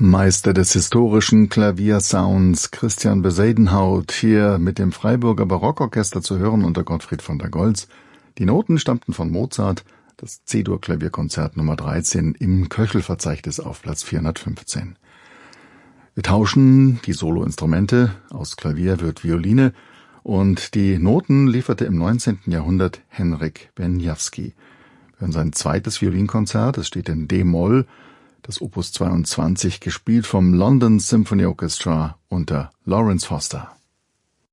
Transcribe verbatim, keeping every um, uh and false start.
Meister des historischen Klaviersounds Christian Besadenhout, hier mit dem Freiburger Barockorchester zu hören unter Gottfried von der Goltz. Die Noten stammten von Mozart, das C-Dur-Klavierkonzert Nummer dreizehn im Köchelverzeichnis auf Platz vierhundertfünfzehn. Wir tauschen die Soloinstrumente, aus Klavier wird Violine, und die Noten lieferte im neunzehnten Jahrhundert Henryk Wieniawski. Wir hören sein zweites Violinkonzert, es steht in D-Moll, das Opus zweiundzwanzig, gespielt vom London Symphony Orchestra unter Lawrence Foster.